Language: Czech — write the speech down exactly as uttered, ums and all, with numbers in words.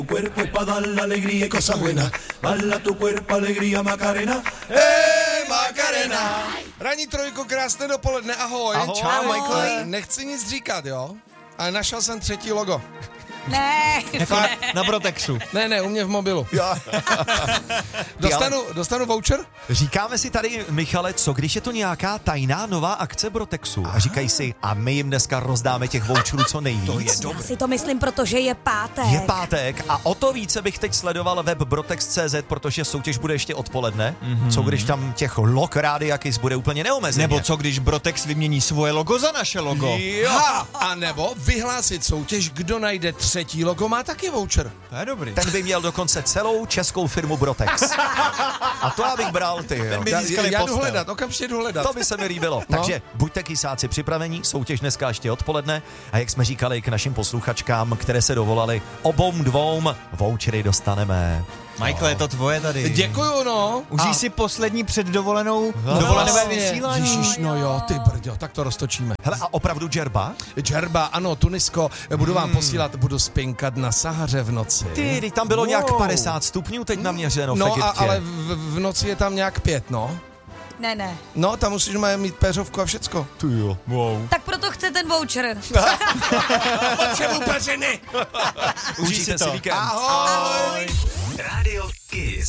Cuerpo es pa' dar la alegría y cosas buenas. Bala tu cuerpo, alegría, Macarena. Hey, Macarena. Ranní trojko, krásné dopoledne, ahoj. Ahoj. Čau, Michael. Nechci nic říkat, jo? Ale našel jsem třetí logo. Ne. Jako na, na Brotexu. Ne, ne, u mě v mobilu. dostanu, dostanu voucher? Říkáme si tady, Michale, co když je to nějaká tajná nová akce Brotexu? A říkají si, a my jim dneska rozdáme těch voucherů co nejvíc. To je Já si to myslím, protože je pátek. Je pátek a o to více bych teď sledoval web brotex tečka cé zet, protože soutěž bude ještě odpoledne. Mm-hmm. Co když tam těch log Rádiakis bude úplně neomezeně? Nebo co když Brotex vymění svoje logo za naše logo? Ha, a nebo vyhlásit soutěž, kdo najde třetí logo, má taky voucher. To je dobrý. Ten by měl dokonce celou českou firmu Brotex. A to já bych bral, ty jo. Ten by Já, získali já jdu postel. hledat, okamžitě jdu hledat. To by se mi líbilo. No. Takže buďte kysáci připravení, soutěž dneska ještě odpoledne a jak jsme říkali k našim posluchačkám, které se dovolali, obou dvou vouchery dostaneme. Michael, je to tvoje tady. Děkuju, no. Užij A- si poslední předdovolenou No, dovolenové Vlastně. vysílání. Ježiš, no jo, ty brďo, tak to roztočíme. Hele, a opravdu džerba? Džerba, ano, Tunisko, budu vám posílat, budu spinkat na Sahaře v noci. Ty, teď tam bylo Wow. nějak padesát stupňů teď naměřeno v No, a, Egyptě. ale v, v noci je tam nějak pět, no. Ne, ne. No, tam musíš mít péřovku a všecko. Ty jo. Wow. Tak proto chce ten voucher. Potřebuji peřiny. Užijte si víkend. Ahoj. Radio Kiss.